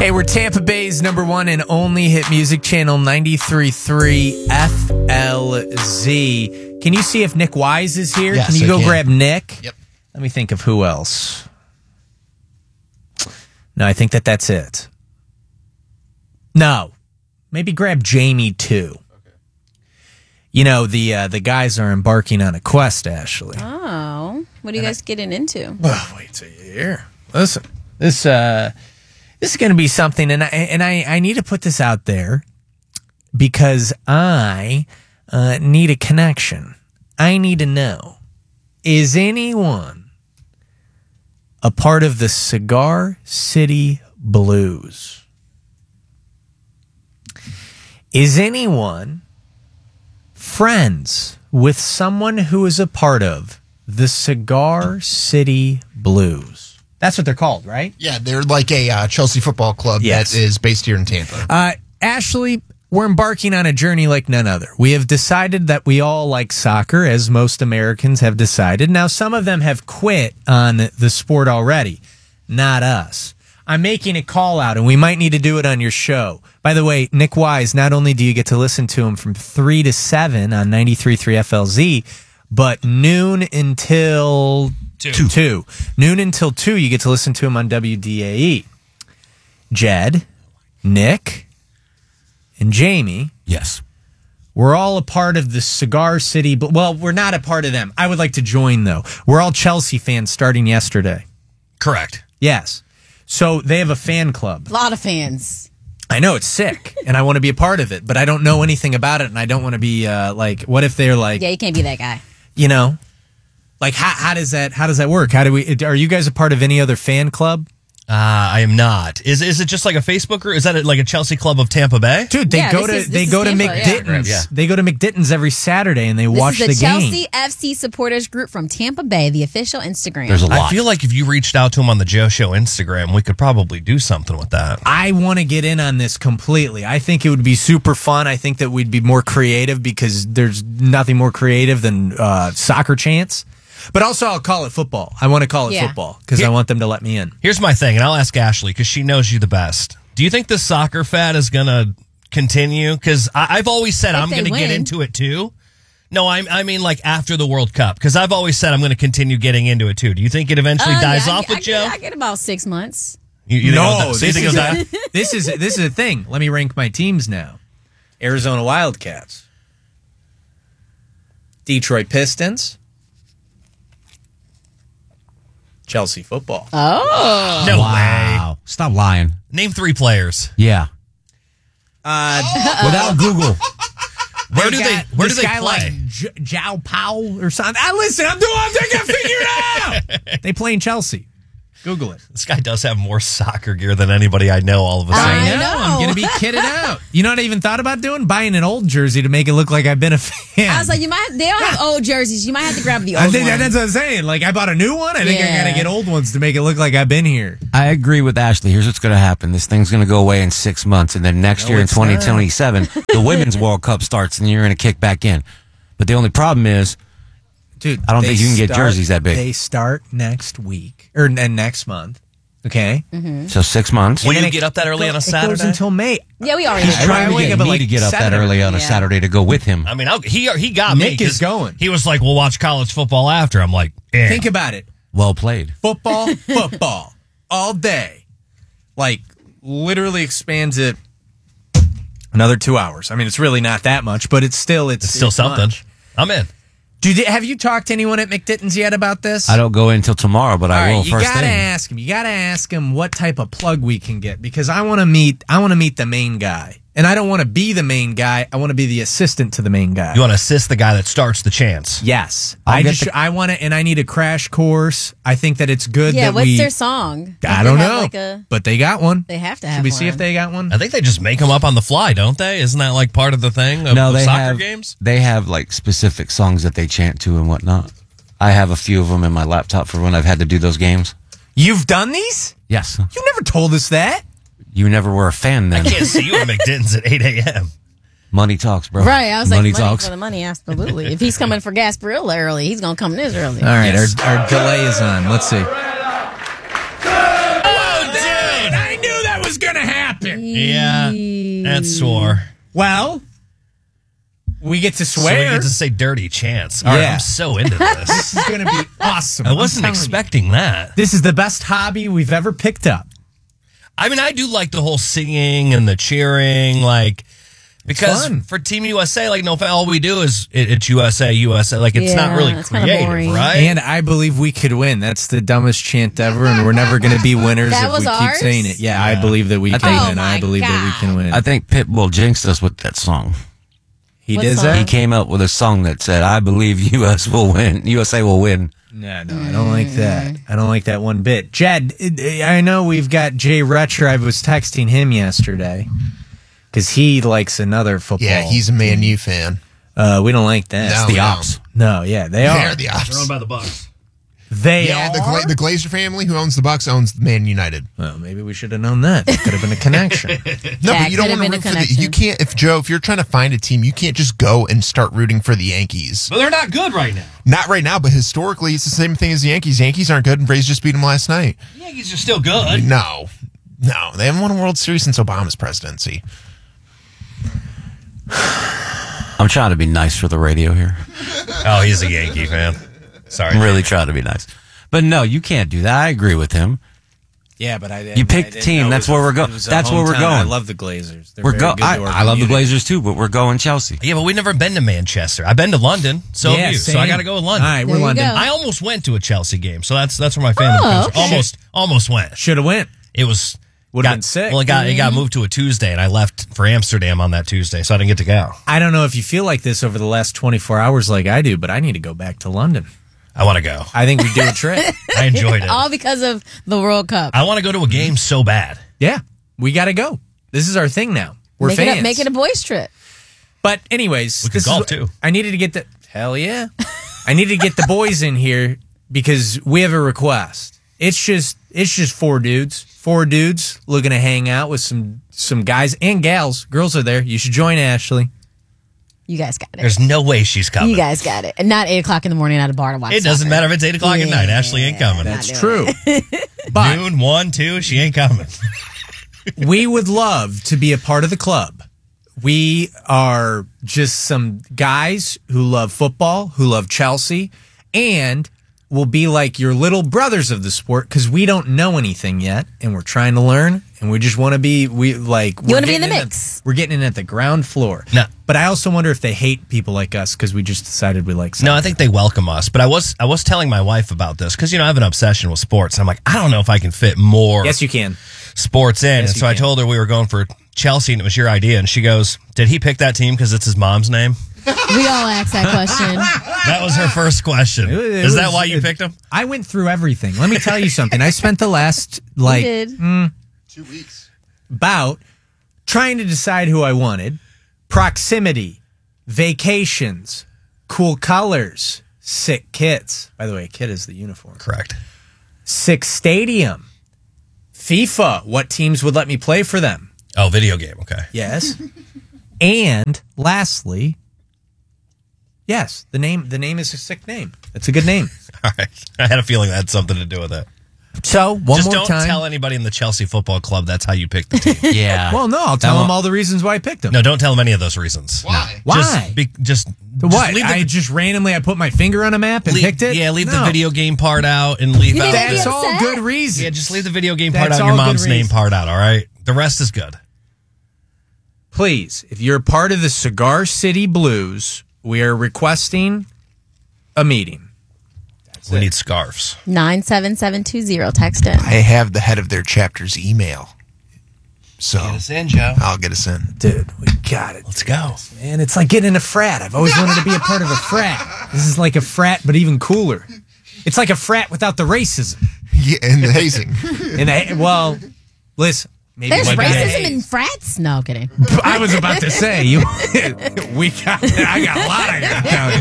Hey, we're Tampa Bay's #1 and only hit music channel, 93.3 FLZ. Can you see if Nick Wise is here? Yes, Can you I go can. grab Nick? Yep. Let me think of who else. No, I think that's it. No. Maybe grab Jamie, too. Okay. You know, the guys are embarking on a quest, Ashley. Oh. What are you guys getting into? Well, wait till you hear. Listen, this is going to be something, and I need to put this out there because I need a connection. I need to know, is anyone a part of the Cigar City Blues? Is anyone friends with someone who is a part of the Cigar City Blues? That's what they're called, right? Yeah, they're like a Chelsea football club Yes. that is based here in Tampa. Ashley, we're embarking on a journey like none other. We have decided that we all like soccer, as most Americans have decided. Now, some of them have quit on the sport already. Not us. I'm making a call out, and we might need to do it on your show. By the way, Nick Wise, not only do you get to listen to him from 3 to 7 on 93.3 FLZ, but noon until 2. Noon until 2, you get to listen to him on WDAE. Jed, Nick, and Jamie. Yes. We're all a part of the Cigar City. Well, we're not a part of them. I would like to join, though. We're all Chelsea fans starting yesterday. Correct. Yes. So they have a fan club. A lot of fans. I know, it's sick, and I want to be a part of it, but I don't know anything about it, and I don't want to be like, what if they're like, Yeah, you can't be that guy. you know, like how does that work? Are you guys a part of any other fan club? I am not. Is it just like a Facebook group? Is that like a Chelsea Club of Tampa Bay? Dude, they Yeah, go this to is Tampa, McDitton's. Yeah. They go to McDitton's every Saturday and they watch This the is the game. Chelsea FC supporters group from Tampa Bay, the official Instagram. There's a lot. I feel like if you reached out to him on the Joe Show Instagram, we could probably do something with that. I want to get in on this completely. I think it would be super fun. I think that we'd be more creative because there's nothing more creative than soccer chants. But also, I'll call it football. I want to call it football because I want them to let me in. Here's my thing, and I'll ask Ashley because she knows you the best. Do you think the soccer fad is going to continue? Because I've always said I'm going to get into it too. No, I mean like after the World Cup because I've always said I'm going to continue getting into it too. Do you think it eventually dies off with Joe? I get about 6 months. No, this is a thing. Let me rank my teams now. Arizona Wildcats. Detroit Pistons. Chelsea football. Oh. No Wow. Stop lying. way. Name 3 players. Yeah. Without Google. Where do they guy play? like Joao Powell or something? Listen, I'm thinking figure it out. They play in Chelsea. Google it. This guy does have more soccer gear than anybody I know all of a sudden. I know. I'm going to be kitted out. You know what I even thought about doing? Buying an old jersey to make it look like I've been a fan. I was like, they don't have old jerseys. You might have to grab the old I think one. that's what I'm saying. Like, I bought a new one. I think I Yeah. got to get old ones to make it look like I've been here. I agree with Ashley. Here's what's going to happen. This thing's going to go away in 6 months, and then next year in it's not. 2027, the Women's World Cup starts, and you're going to kick back in. But the only problem is, Dude, I don't they think you can get jerseys that big. They start next week or next month. Okay. so 6 months. Will And you then get up that early on a It goes Saturday? until May. Yeah, we already He's know. trying to wake get up at me like to get up that 7 early on a Yeah. Saturday to go with him. I mean, he got me. Nick is 'cause going. He was like, "We'll watch college football after." I'm like, eh. Think about it. Well played. Football all day. Like, literally expands it another 2 hours. I mean, it's really not that much, but it's still something. much. I'm in. Have you talked to anyone at McDitton's yet about this? I don't go in until tomorrow, but I All will right, you first gotta thing. ask him. You gotta ask him what type of plug we can get because I want to meet the main guy, and I don't want to be the main guy. I want to be the assistant to the main guy. You want to assist the guy that starts the chance? Yes, I'll get I want to, and I need a crash course. I think that it's good. Yeah, that what's we, their song? I They don't have know, but they got one. They have to have Should we one. see if they got one? I think they just make them up on the fly, don't they? Isn't that like part of the thing of No, the they soccer have games? They have like specific songs that they chant to and whatnot. I have a few of them in my laptop for when I've had to do those games. You've done these? Yes, You never told us that. you never were a fan I then. can't see you at McDitton's at 8 a.m. Money talks, bro. Right, I was money like, money talks. for the money, absolutely. If he's coming for Gasparilla early, he's going to come this early. All right, our delay is on. Let's see. Oh, dude! I knew that was gonna happen. it. Yeah, that's swore. Well, we get to So swear. we get to say dirty chants. All right, Yeah. I'm so into this. This is going to be awesome. I wasn't I'm telling you. expecting that. This is the best hobby we've ever picked up. I mean, I do like the whole singing and the cheering, like, because fun. for Team USA, like, no, all we do is it's USA, USA. Like, it's not Yeah, really it's kinda creative, boring. right? And I believe we could win. That's the dumbest chant ever, and we're never going to be winners That if was we keep ours? saying it. Yeah, I believe that we can think- win. Oh I my believe that we can win. I think Pitbull jinxed us with that song. He What did song? He that? came up with a song that said, "I believe USA will win. USA will win." No, I don't like that. I don't like that one bit. Jed, I know we've got Jay Retcher. I was texting him yesterday because he likes another football. Yeah, he's a Man U fan. We don't like that. No, It's the we ops. No, yeah, they are. They're the ops. by the Bucks. They Yeah, are. the Glazer family who owns the Bucks owns Man United. Well, maybe we should have known that. That could have been a connection. No, Yeah, but you it don't could have want to been a root for the. connection. You can't if you're trying to find a team, you can't just go and start rooting for the Yankees. But they're not good right now. Not right now, but historically, it's the same thing as the Yankees. Yankees aren't good, and Braves just beat them last night. The Yankees are still good. No, they haven't won a World Series since Obama's presidency. I'm trying to be nice for the radio here. Oh, he's a Yankee fan. Sorry. I'm really trying to be nice. But no, you can't do that. I agree with him. Yeah, but I You picked the team. That's where we're going. That's where we're going. I love the Glazers. They're We're very go. good to our I love the community. Glazers too, but we're going Chelsea. Yeah, but we've never been to Manchester. I've been to London, so Yeah, have you. So same. I got to go with London. All right, There we're you London. go. I almost went to a Chelsea game, so that's where my fandom Oh, comes from. okay. Almost went. Should have went. It was Would've got- been sick. Well, it got moved to a Tuesday, and I left for Amsterdam on that Tuesday, so I didn't get to go. I don't know if you feel like this over the last 24 hours like I do, but I need to go back to London. I want to go. I think we do a trip. I enjoyed it. All because of the World Cup. I want to go to a game so bad. Yeah, we got to go. This is our thing now. We're make fans. Make it a boys trip. But anyways, We could this is golf, what- too. I needed to get the hell yeah. I needed to get the boys in here because we have a request. It's just four dudes looking to hang out with some guys and gals. Girls are there. You should join Ashley. You guys got it. There's no way she's coming. You guys got it. And not 8 o'clock in the morning at a bar to watch It doesn't soccer. matter if it's 8 o'clock at night. Ashley ain't coming. That's doing true. But Noon, 1, 2, she ain't coming. we would love to be a part of the club. We are just some guys who love football, who love Chelsea, and will be like your little brothers of the sport because we don't know anything yet, and we're trying to learn, and we just want to be. We like. You wanna be in the mix. We're getting in at the ground floor. No. But I also wonder if they hate people like us because we just decided we like. No, I think they welcome us. But I was telling my wife about this because, I have an obsession with sports. And I'm like, I don't know if I can fit more Yes, you can. sports in. Yes, and you so I can. told her we were going for Chelsea and it was your idea. And she goes, did he pick that team because it's his mom's name? We all ask that question. That was her first question. It Is that was- why you picked him? I went through everything. Let me tell you something. I spent the last We like did. 2 weeks. bout trying to decide who I wanted. Proximity, vacations, cool colors, sick kits. By the way, a kit is the uniform. Correct. Sick stadium, FIFA, what teams would let me play for them. Oh, video game. Okay. Yes. And lastly, yes, the name is a sick name. It's a good name. All right. I had a feeling that had something to do with it. So, one Just more don't time. tell anybody in the Chelsea Football Club that's how you picked the team. Yeah. Well, no, I'll tell That them one- all the reasons why I picked them. No, don't tell them any of those reasons. Why? Why? Just What? leave the, I just randomly I put my finger on a map and leave- picked it? Yeah, leave No. the video game part out and leave You out. think they'd be That's the- all upset? good reasons. Yeah, just leave the video game part That's out and your all good mom's name reasons. part out, all right? The rest is good. Please, if you're a part of the Cigar City Blues, we are requesting a meeting. We need scarves. 97720. Text in. I have the head of their chapter's email. So in, Joe. I'll get us in. Dude, we got it. Let's go. Man, it's like getting in a frat. I've always wanted to be a part of a frat. This is like a frat, but even cooler. It's like a frat without the racism. Yeah, and the hazing. And well, listen. Maybe There's one day- racism in frats? No, kidding. I was about to say I got a lot I gotta tell you.